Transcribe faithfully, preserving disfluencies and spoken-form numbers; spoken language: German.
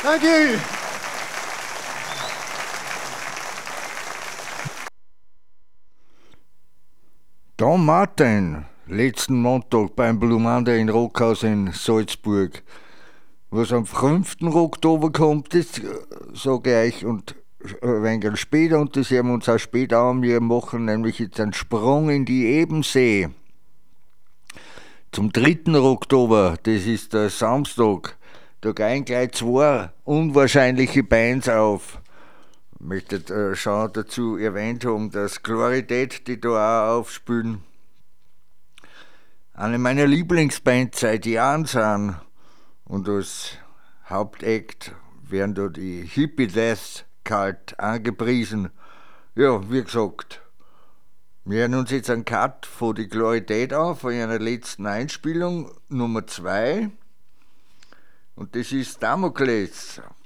Danke. Don Martin, letzten Montag beim Blue Monday in Rockhaus in Salzburg. Was am fünften Oktober kommt, das sage ich euch, und ein wenig später, und das werden wir uns auch später an. Wir machen nämlich jetzt einen Sprung in die Ebensee. Zum dritten Oktober, das ist der Samstag, da gehen gleich zwei unwahrscheinliche Bands auf. Ich möchte äh, schon dazu erwähnt haben, dass Chloridade, die da auch aufspielen, eine meiner Lieblingsbands seit Jahren sind. Und als Hauptakt werden da die Hippie Death Cult angepriesen. Ja, wie gesagt, wir hören uns jetzt einen Cut von die Chloridade an, von ihrer letzten Einspielung, Nummer zwei. Und das ist Damokles.